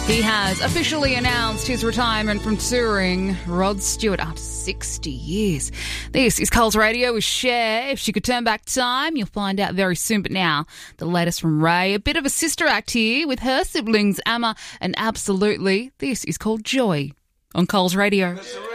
He has officially announced his retirement from touring. Rod Stewart, after 60 years. This is Coles Radio with Cher. If she could turn back time, you'll find out very soon. But now, the latest from Ray. A bit of a sister act here with her siblings, Amma and Absolutely. This is called Joy on Coles Radio.